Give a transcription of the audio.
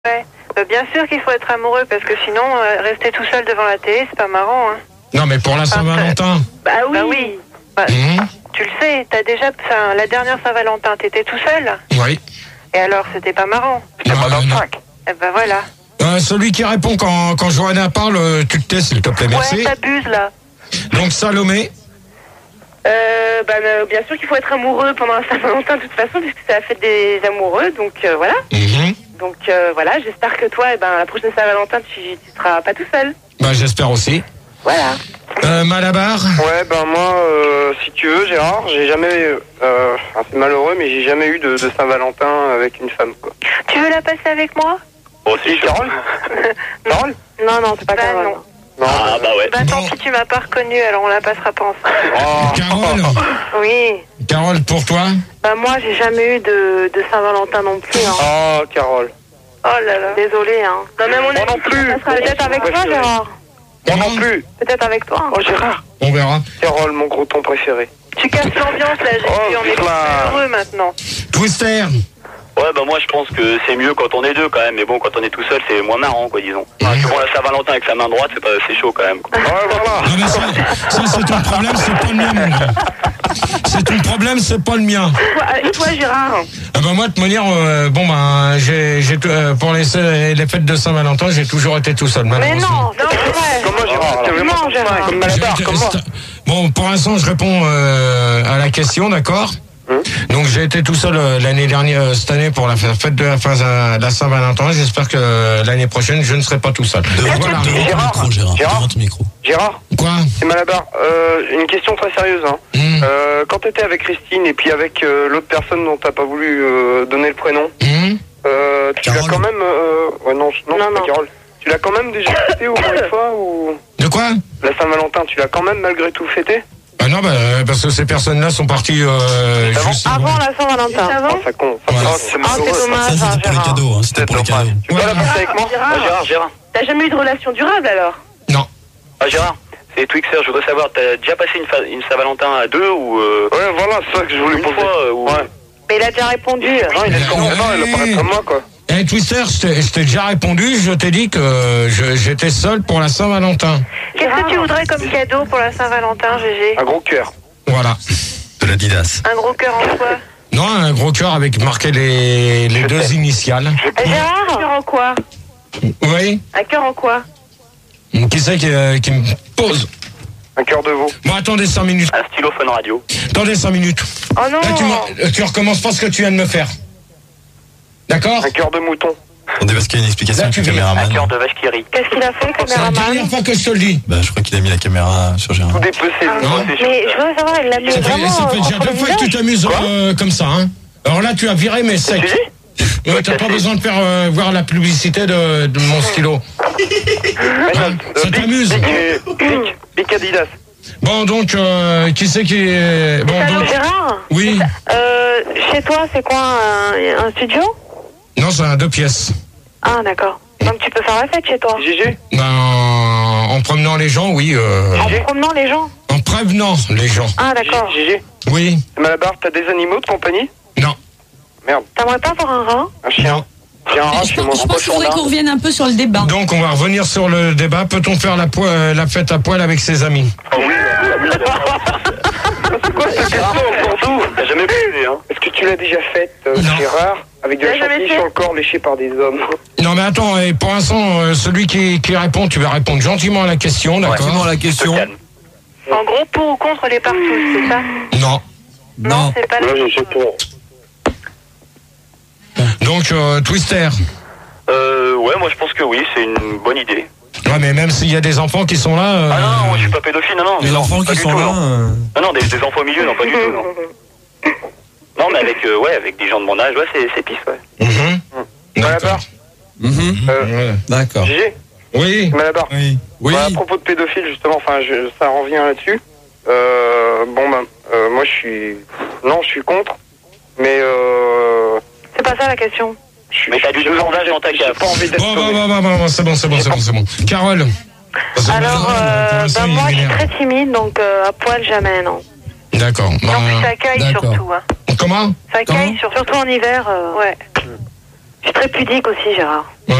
Ouais. Bien sûr qu'il faut être amoureux parce que sinon, rester tout seul devant la télé, c'est pas marrant. Hein. Non, mais pour la Saint-Valentin. Bah oui. Bah, tu le sais, t'as déjà. La dernière Saint-Valentin, t'étais tout seul. Oui. Et alors, c'était pas marrant. C'était pas 25. Eh ben voilà. Celui qui répond quand Johanna parle, tu te tais, s'il te plaît, merci. Ouais, t'abuses là. Donc Salomé. Bien sûr qu'il faut être amoureux pendant la Saint-Valentin de toute façon, puisque c'est la fête des amoureux, donc voilà. Donc voilà, j'espère que toi, la prochaine Saint-Valentin, tu seras pas tout seul. Bah j'espère aussi. Voilà. Malabar. Ouais, moi, si tu veux, Gérard, j'ai jamais, c'est malheureux, mais j'ai jamais eu de Saint-Valentin avec une femme, quoi. Tu veux la passer avec moi? Oh, si, Carole. Carole? Non, c'est pas Carole. Non. Ah, bah ouais. Tant pis, tu m'as pas reconnue, alors on la passera pas ensemble. Carole. Oui. Carole, pour toi? Moi, j'ai jamais eu de Saint-Valentin non plus. Hein. Oh, Carole. Oh là là. Désolée, hein. Non, mais moi non plus. Peut-être avec toi, Gérard. Moi non plus. Peut-être avec toi. Oh, Gérard. On verra. Carole, mon gros ton préféré. Tu casses l'ambiance, là, j'ai on est plus heureux maintenant. Twister. Ouais, moi je pense que c'est mieux quand on est deux quand même, mais bon, quand on est tout seul, c'est moins marrant, quoi, disons. Parce que bon, la Saint-Valentin avec sa main droite, c'est chaud quand même, quoi. Ouais, voilà. Non, mais ça c'est ton problème, c'est pas le mien, mon gars. C'est ton problème, c'est pas le mien. Et toi, Gérard? Moi, de manière, j'ai pour les fêtes de Saint-Valentin, j'ai toujours été tout seul. Mais non, c'est vrai. Comment Gérard? Non, Gérard. Comme Malabar, comme moi. Bon, pour l'instant, je réponds à la question, d'accord? Donc j'ai été tout seul l'année dernière, cette année pour la fête de la Saint-Valentin. J'espère que l'année prochaine je ne serai pas tout seul. Devant ton micro, Gérard. Devant ton micro. Gérard. Quoi? C'est Malabar. Une question très sérieuse. Hein. Quand t'étais avec Christine et puis avec l'autre personne dont t'as pas voulu donner le prénom, tu l'as quand même. Non, c'est pas Carole. Tu l'as quand même déjà fêté au moins une fois ou? De quoi? La Saint-Valentin, tu l'as quand même malgré tout fêté? Non, parce que ces personnes-là sont parties juste avant la Saint-Valentin. Ça compte. C'est dommage. Ça, c'était pour les cadeaux. C'était pour les cadeaux. Tu peux la passer avec moi? Gérard. T'as jamais eu de relation durable alors? Non. Gérard, c'est Twixer, je voudrais savoir, t'as déjà passé une Saint-Valentin à deux ou Ouais, voilà, c'est ça que je voulais une poser. fois ou... Ouais. Mais il a déjà répondu. Non, il a pas répondu à moi, quoi. Twister, je t'ai déjà répondu, je t'ai dit que j'étais seul pour la Saint-Valentin. Qu'est-ce que tu voudrais comme cadeau pour la Saint-Valentin, Gégé? Un gros cœur. Voilà. De l'Adidas. Un gros cœur en quoi? Non, un gros cœur avec marqué les deux initiales. Gérard? Un cœur en quoi? Oui. Un cœur en quoi? Qui c'est qui me pose? Un cœur de veau. Bon, attendez 5 minutes. Un stylo Fun Radio. Attendez 5 minutes. Oh non! Là, tu recommences pas ce que tu viens de me faire. D'accord? Un cœur de mouton. Attendez, parce qu'il y a une explication Là, avec tu le viens. caméraman. Un cœur de vache qui rit. Qu'est-ce qu'il a fait, C'est la caméraman? dernière fois que je te le dis. Je crois qu'il a mis la caméra sur Gérard. Tout dépecé. Non. Mais je veux savoir, il l'a mis Ça vraiment fait déjà entre 2 les fois que tu visages. t'amuses comme ça, hein. Alors là, tu as viré mes secs. T'as pas besoin de faire voir la publicité de mon stylo. Ça t'amuse. Big Adidas. Bon, donc, qui c'est qui est... Bon, Alors, donc... Gérard? Oui. Chez toi, c'est quoi, un studio? Non, c'est un 2 pièces. Ah, d'accord. Donc tu peux faire la fête chez toi? GG. Ben, en promenant les gens, oui. En promenant les gens? En prévenant les gens. Ah, d'accord. GG. Oui. Malabar, t'as des animaux de compagnie? Non. Merde. T'aimerais pas avoir un rat? Un chien? Non. J'ai un rat chez moi. Je pense qu'il faudrait qu'on revienne un peu sur le débat. Donc, on va revenir sur le débat. Peut-on faire la fête à poil avec ses amis? Oh oui. C'est quoi cette question pour nous? T'as jamais posé, hein? Est-ce que tu l'as déjà faite, Non. Gérard? Avec de la Tu l'as jamais chantilly fait? sur le corps léché par des hommes. Non, mais attends, et pour l'instant, celui qui répond, tu vas répondre gentiment à la question, d'accord? Gentiment à la question. En gros, pour ou contre les partous, c'est ça? Non. Non. C'est pas la je sais pas. Donc, Twister. Ouais, moi je pense que oui, c'est une bonne idée. Ouais, mais même s'il y a des enfants qui sont là... Ah non, moi je suis pas pédophile, non. Les enfants pas qui du sont tout, là. non. Non, des enfants au milieu, non, pas du tout, non. Non, mais avec des gens de mon âge, ouais, c'est pisse, ouais. Malabar. Ouais. D'accord. GG. Oui. Malabar. Oui. Oui. À propos de pédophile, justement, ça revient là-dessus. Moi, je suis contre, mais C'est pas ça la question. Mais t'as du sondage dans ta cave. pas envie d'être sauvé. Bon, c'est bon. Carole. Alors, moi je suis m'énerve. très timide, donc à poil jamais, non. D'accord. En plus ça caille d'accord. surtout. Hein. Comment? Ça caille surtout en hiver, ouais. Je suis très pudique aussi, Gérard.